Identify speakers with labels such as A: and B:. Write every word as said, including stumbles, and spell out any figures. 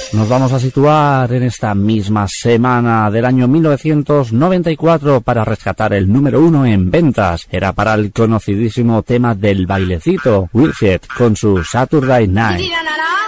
A: Nos vamos a situar en esta misma semana del año mil novecientos noventa y cuatro para rescatar el número uno en ventas. Era para el conocidísimo tema del bailecito, Wilfred con su Saturday Night.